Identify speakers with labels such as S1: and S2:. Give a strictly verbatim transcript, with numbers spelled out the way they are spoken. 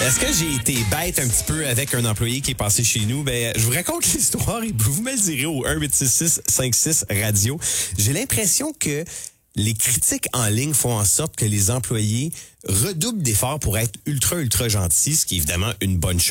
S1: Est-ce que j'ai été bête un petit peu avec un employé qui est passé chez nous? Ben, je vous raconte l'histoire et vous me le direz au un huit six six cinq six radio. J'ai l'impression que les critiques en ligne font en sorte que les employés redoublent d'efforts pour être ultra, ultra gentils, ce qui est évidemment une bonne chose.